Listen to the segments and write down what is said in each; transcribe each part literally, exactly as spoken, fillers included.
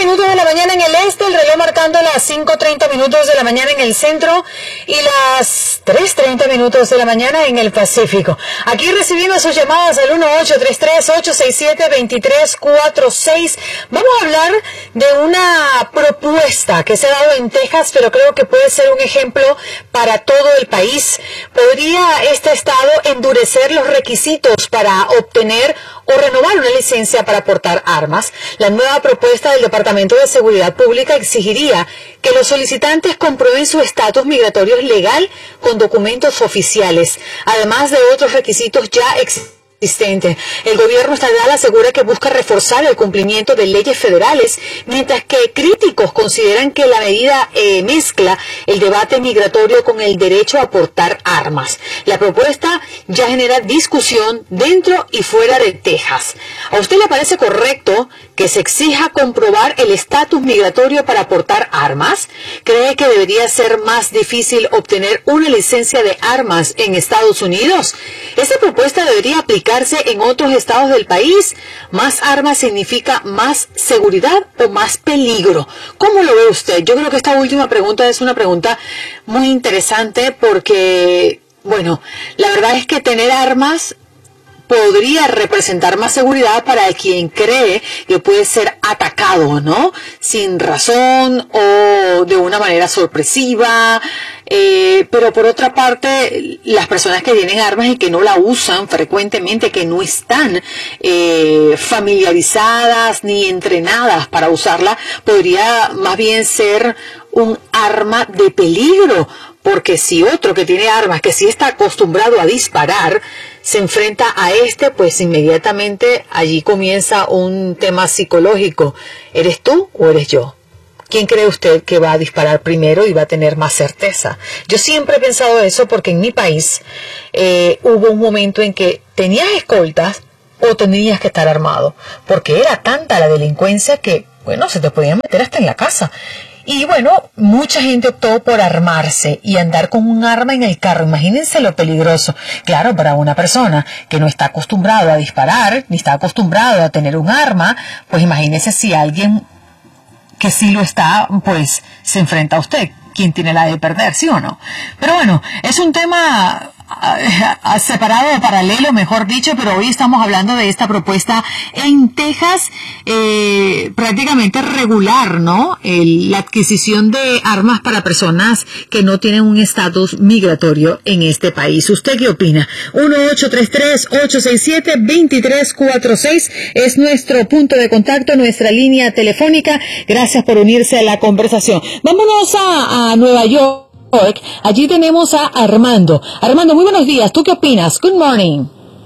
minutos de la mañana en el este, el reloj marcando las cinco treinta minutos de la mañana en el centro y las tres treinta minutos de la mañana en el Pacífico. Aquí recibiendo sus llamadas al uno ocho tres tres, ocho seis siete, dos tres cuatro seis. Vamos a hablar de una propuesta que se ha dado en Texas, pero creo que puede ser un ejemplo para todo el país. ¿Podría este estado endurecer los requisitos para obtener o renovar una licencia para portar armas? La nueva propuesta del Departamento de Seguridad Pública exigiría que los solicitantes comprueben su estatus migratorio legal con documentos oficiales, además de otros requisitos ya existentes. El gobierno estatal asegura que busca reforzar el cumplimiento de leyes federales, mientras que críticos consideran que la medida eh, mezcla el debate migratorio con el derecho a portar armas. La propuesta ya genera discusión dentro y fuera de Texas. ¿A usted le parece correcto que se exija comprobar el estatus migratorio para portar armas? ¿Cree que debería ser más difícil obtener una licencia de armas en Estados Unidos? Esta propuesta debería aplicar en otros estados del país. ¿Más armas significa más seguridad o más peligro? ¿Cómo lo ve usted? Yo creo que esta última pregunta es una pregunta muy interesante porque, bueno, la verdad es que tener armas podría representar más seguridad para quien cree que puede ser atacado, ¿no? Sin razón o de una manera sorpresiva. Eh, pero por otra parte, las personas que tienen armas y que no la usan frecuentemente, que no están eh, familiarizadas ni entrenadas para usarla, podría más bien ser un arma de peligro. Porque si otro que tiene armas, que sí está acostumbrado a disparar, se enfrenta a este, pues inmediatamente allí comienza un tema psicológico. ¿Eres tú o eres yo? ¿Quién cree usted que va a disparar primero y va a tener más certeza? Yo siempre he pensado eso porque en mi país eh, hubo un momento en que tenías escoltas o tenías que estar armado, porque era tanta la delincuencia que, bueno, se te podían meter hasta en la casa. Y bueno, mucha gente optó por armarse y andar con un arma en el carro. Imagínense lo peligroso. Claro, para una persona que no está acostumbrado a disparar, ni está acostumbrado a tener un arma, pues imagínense si alguien que sí lo está, pues se enfrenta a usted. ¿Quién tiene la de perder, sí o no? Pero bueno, es un tema Uh, separado, paralelo, mejor dicho, pero hoy estamos hablando de esta propuesta en Texas, eh, prácticamente regular, ¿no? El, la adquisición de armas para personas que no tienen un estatus migratorio en este país. ¿Usted qué opina? uno ocho tres tres, ocho seis siete, dos tres cuatro seis es nuestro punto de contacto, nuestra línea telefónica. Gracias por unirse a la conversación. Vámonos a, a Nueva York. Allí tenemos a Armando. Armando, muy buenos días. ¿Tú qué opinas? Good morning.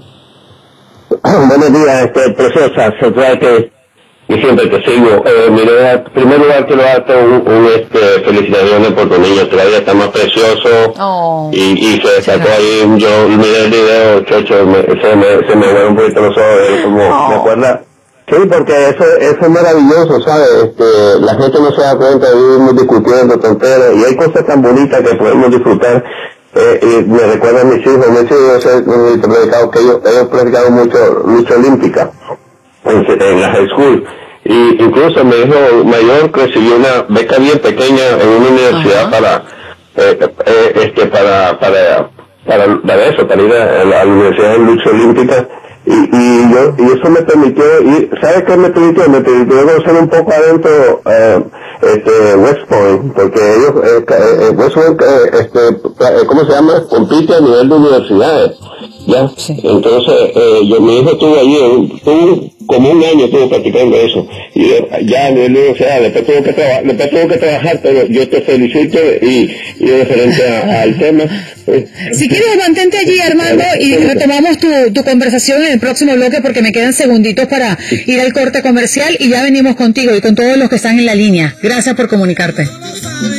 Buenos días, este, preciosa. Se trata que yo siempre te sigo. Eh, mira, en primer lugar quiero darte un, un este, felicitaciones por tu niño. Todavía está más precioso. Oh, y, y se destacó ahí. Yo miré el video, chocho, me, se me, se me fueron un poquito los ojos. Como, oh. ¿Me acuerdas? Sí, porque eso, eso es maravilloso, ¿sabes? Este, la gente no se da cuenta, vivimos discutiendo tonteras, y hay cosas tan bonitas que podemos disfrutar. Eh, y me recuerda a mis hijos, mis hijos, he predicado que ellos, ellos practicaron mucho lucha olímpica en, en la high school. Y incluso mi hijo mayor recibió una beca bien pequeña en una universidad uh-huh. para, eh, eh, este, para, para, para, para eso, para ir a, a la universidad de lucha olímpica. Y, y yo y eso me permitió, y ¿sabes qué me permitió? Me permitió conocer un poco adentro eh, este West Point, porque ellos, eh, eh, West Point, eh, este, ¿cómo se llama? Compite a nivel de universidades, ¿ya? Sí. Entonces, eh, yo, mi hijo estuvo allí, estuvo como un año estuvo practicando eso, y ya a nivel de universidad, después tuvo que trabajar, después tuvo que trabajar, pero yo te felicito y, y referente a, al tema. Eh. Si quieres, mantente allí, Armando, y retomamos tu, tu conversación en el próximo bloque porque me quedan segunditos para ir al corte comercial y ya venimos contigo y con todos los que están en la línea. Gracias por comunicarte.